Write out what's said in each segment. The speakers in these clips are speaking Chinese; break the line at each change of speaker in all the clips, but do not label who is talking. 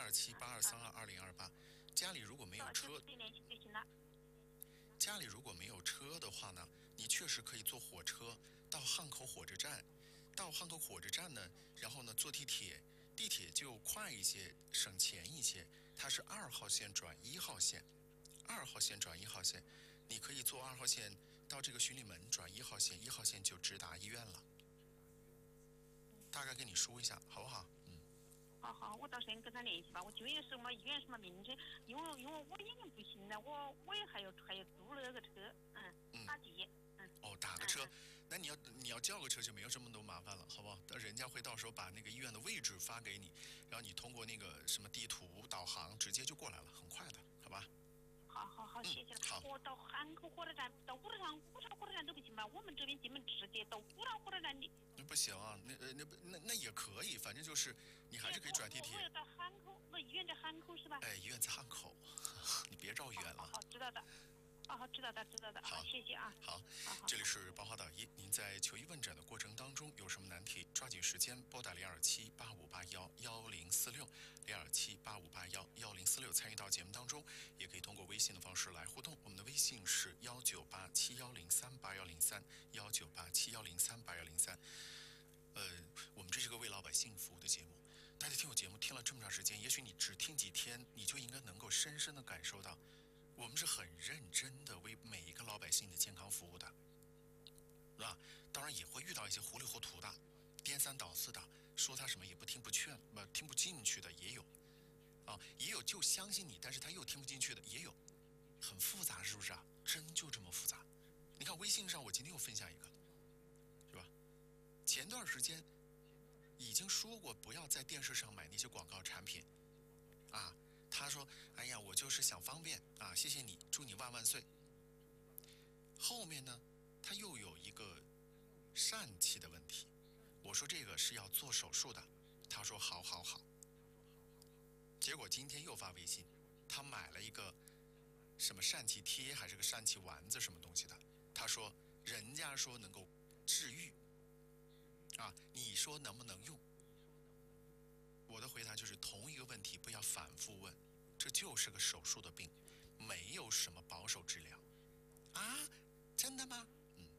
027823222028。家里如果没有车，
联系就行了。
家里如果没有车的话呢，你确实可以坐火车到汉口火车站。到汉口火车站呢，然后呢坐地铁，地铁就快一些，省钱一些。它是2号线转1号线，2号线转1号线，你可以坐2号线到这个循利门转1号线，1号线就直达医院了。大概跟你说一下，好不好？
好，我到时间跟他联系吧。我就业是嘛，医院什么名称？因为我眼睛不行了，我也还要租了个车，打的。
打个车，那你要叫个车就没有这么多麻烦了，好不好？人家会到时候把那个医院的位置发给你，然后你通过那个什么地图导航直接就过来了，很快的，好吧？
好，谢谢了。
好，
我到汉口火车站，到武昌火车站都不行吧？我们这边进门直接到武昌火车站的。
那不行啊，那也可以，反正就是你还是可以转地铁。
我要到汉口，那医院在汉口是吧？
医院在汉口，你别绕远了。
好，知道的。好，知道的。好，谢谢啊。
好，这里是包华导医，您在求医问诊的过程当中有什么难题，抓紧时间拨打0278581046，0278581046参与到节目当中，也可以通过微信的方式来互动。我们的微信是19871038103，19871038103。我们这是个为老百姓服务的节目，大家听我节目听了这么长时间，也许你只听几天，你就应该能够深深地感受到，我们是很认真的为每一个老百姓的健康服务的，是吧？当然也会遇到一些糊里糊涂的、颠三倒四的，说他什么也不听不进去的也有，也有就相信你，但是他又听不进去的也有，很复杂，是不是啊？真就这么复杂？你看微信上，我今天又分享一个，是吧？前段时间已经说过不要在电视上买那些广告产品，他说：“哎呀，我就是想方便啊，谢谢你，祝你万万岁。”后面呢，他又有一个疝气的问题，我说这个是要做手术的，他说好。结果今天又发微信，他买了一个什么疝气贴还是个疝气丸子什么东西的，他说人家说能够治愈，你说能不能用？我的回答就是同一个问题不要反复问，这就是个手术的病，没有什么保守治疗真的吗？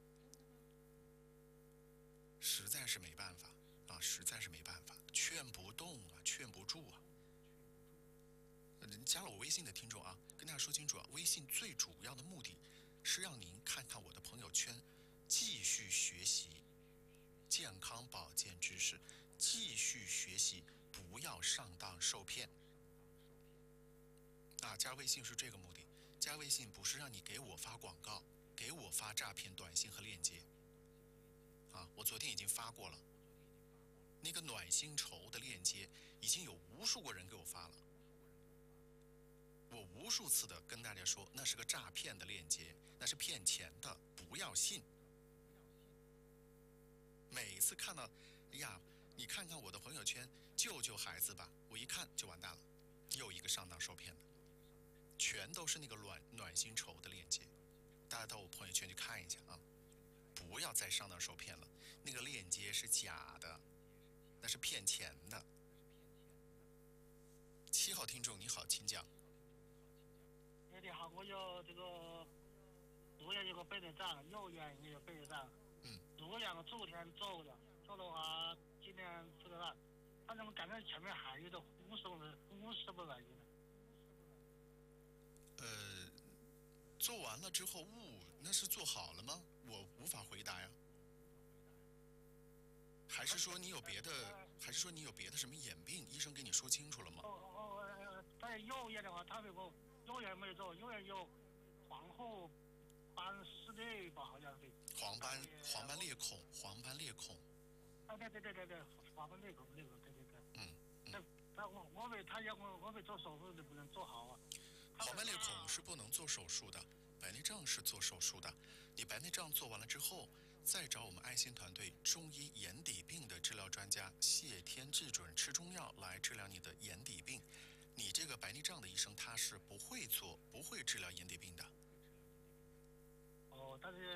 实在是没办法劝不动劝不住加了我微信的听众跟大家说清楚微信最主要的目的是让您看看我的朋友圈，继续学习健康保健知识，继续学习，不要上当受骗加微信是这个目的，加微信不是让你给我发广告，给我发诈骗短信和链接我昨天已经发过了，那个暖心筹的链接已经有无数个人给我发了，我无数次的跟大家说那是个诈骗的链接，那是骗钱的，不要信。每次看到你看看我的朋友圈，救救孩子吧，我一看就完蛋了，又一个上当受骗的，全都是那个暖心筹的链接，大家到我朋友圈去看一下不要再上当受骗了，那个链接是假的，那是骗钱的。7号听众你好，请讲。
你好，我有这个左眼有个白内障，右眼也有白内障。左两个昨天走的话，今天吃得了，反正我感觉前面还有点红什么玩意呢？
做完了之后那是做好了吗？我无法回答呀。还是说你有别的什么眼病？医生跟你说清楚了吗？
他右眼的话，他我右眼没走，右眼有黄褐斑似的吧，好像是。
黄斑裂孔。对，黄斑裂孔
那个，对。我没做手术就不能做好
黄斑裂孔是不能做手术的，白内障是做手术的。你白内障做完了之后，再找我们爱心团队中医眼底病的治疗专家谢天志准吃中药来治疗你的眼底病。你这个白内障的医生他是不会治疗眼底病的。
但是